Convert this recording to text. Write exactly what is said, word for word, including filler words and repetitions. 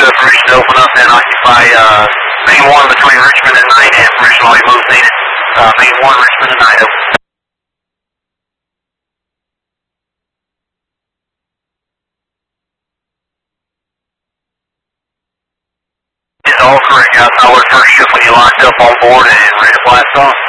uh, permission to open up and occupy uh, main one between Richmond and Knight, and permission all your moves needed. Uh, main one, Richmond and Knight, open. It's all correct, guys. I would first shift when you locked up on board and ready to blast off.